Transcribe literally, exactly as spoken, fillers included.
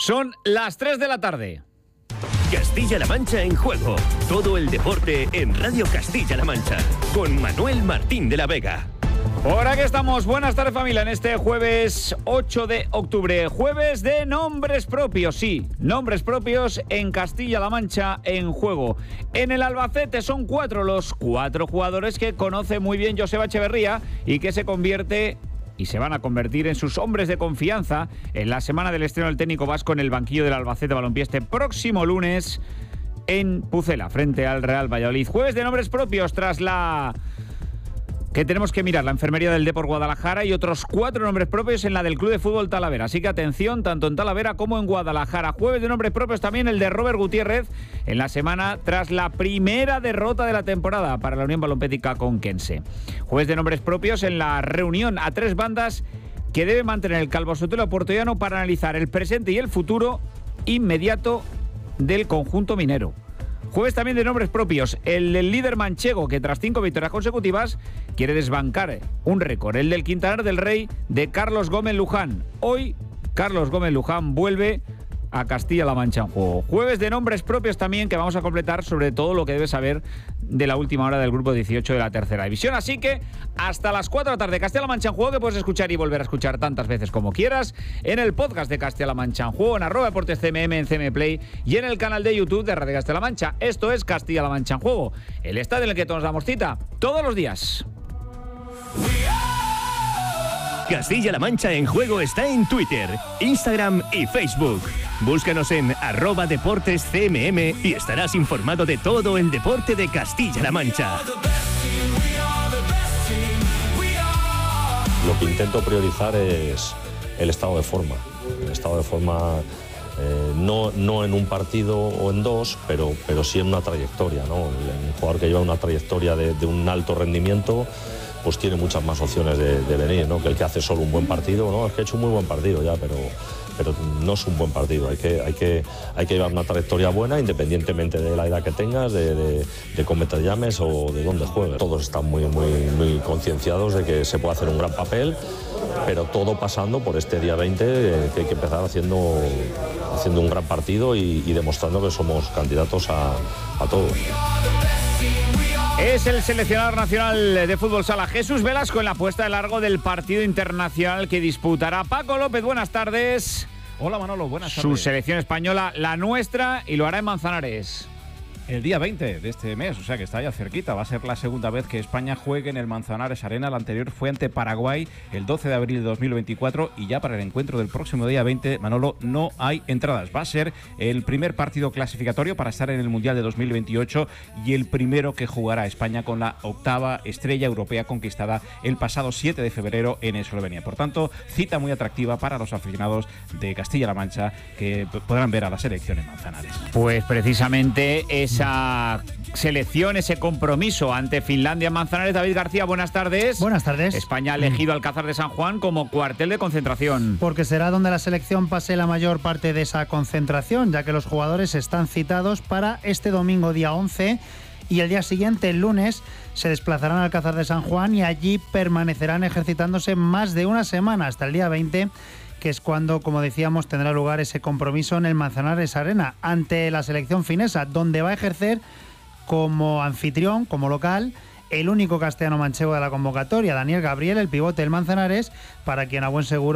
Son las tres de la tarde. Castilla-La Mancha en juego. Todo el deporte en Radio Castilla-La Mancha. Con Manuel Martín de la Vega. Por aquí estamos. Buenas tardes, familia, en este jueves ocho de octubre. Jueves de nombres propios, sí. Nombres propios en Castilla-La Mancha en juego. En el Albacete son cuatro los cuatro jugadores que conoce muy bien Joseba Echeverría y que se convierte... y se van a convertir en sus hombres de confianza en la semana del estreno del técnico vasco en el banquillo del Albacete Balompié este próximo lunes en Pucela, frente al Real Valladolid. Jueves de nombres propios tras la... que tenemos que mirar la enfermería del Depor Guadalajara y otros cuatro nombres propios en la del Club de Fútbol Talavera. Así que atención, tanto en Talavera como en Guadalajara. Jueves de nombres propios también el de Robert Gutiérrez en la semana tras la primera derrota de la temporada para la Unión Balompédica Conquense. Jueves de nombres propios en la reunión a tres bandas que debe mantener el Calvo Sotelo Puertollano para analizar el presente y el futuro inmediato del conjunto minero. Jueves también de nombres propios, el del líder manchego que tras cinco victorias consecutivas quiere desbancar un récord, el del Quintanar del Rey de Carlos Gómez Luján. Hoy Carlos Gómez Luján vuelve a Castilla-La Mancha en juego. Jueves de nombres propios también que vamos a completar sobre todo lo que debes saber de la última hora del grupo dieciocho de la tercera división. Así que hasta las cuatro de la tarde Castilla-La Mancha en juego, que puedes escuchar y volver a escuchar tantas veces como quieras en el podcast de Castilla-La Mancha en juego, en arroba deportes C M M, en C M Play y en el canal de YouTube de Radio Castilla-La Mancha. Esto es Castilla-La Mancha en juego, el estadio en el que todos damos cita todos los días. Castilla-La Mancha en juego está en Twitter, Instagram y Facebook. Búscanos en arroba deportes C M M y estarás informado de todo el deporte de Castilla-La Mancha. Lo que intento priorizar es el estado de forma. El estado de forma eh, no, no en un partido o en dos, pero, pero sí en una trayectoria, ¿no? Un jugador que lleva una trayectoria de, de un alto rendimiento pues tiene muchas más opciones de, de venir, ¿no? Que el que hace solo un buen partido, ¿no? Es que ha hecho un muy buen partido ya, pero, pero no es un buen partido. Hay que, hay, que, hay que llevar una trayectoria buena, independientemente de la edad que tengas, de, de, de cómo te llames o de dónde juegues. Todos están muy, muy, muy concienciados de que se puede hacer un gran papel, pero todo pasando por este día veinte, eh, que hay que empezar haciendo, haciendo un gran partido y, y demostrando que somos candidatos a, a todo. Es el seleccionador nacional de fútbol sala Jesús Velasco en la puesta de largo del partido internacional que disputará Paco López. Buenas tardes. Hola Manolo, buenas tardes. Su selección española, la nuestra, y lo hará en Manzanares. El día veinte de este mes, o sea que está ya cerquita. Va a ser la segunda vez que España juegue en el Manzanares Arena. La anterior fue ante Paraguay el doce de abril de dos mil veinticuatro y ya para el encuentro del próximo día veinte, Manolo, no hay entradas. Va a ser el primer partido clasificatorio para estar en el Mundial de dos mil veintiocho y el primero que jugará España con la octava estrella europea conquistada el pasado siete de febrero en Eslovenia. Por tanto, cita muy atractiva para los aficionados de Castilla-La Mancha que podrán ver a la selección en Manzanares. Pues precisamente es esa selección, ese compromiso ante Finlandia en Manzanares. David García, buenas tardes. Buenas tardes. España ha elegido Alcázar de San Juan como cuartel de concentración. Porque será donde la selección pase la mayor parte de esa concentración, ya que los jugadores están citados para este domingo día once y el día siguiente, el lunes, se desplazarán al Alcázar de San Juan y allí permanecerán ejercitándose más de una semana hasta el día veinte, que es cuando, como decíamos, tendrá lugar ese compromiso en el Manzanares Arena ante la selección finesa, donde va a ejercer como anfitrión, como local, el único castellano manchego de la convocatoria, Daniel Gabriel, el pivote del Manzanares, para quien a buen seguro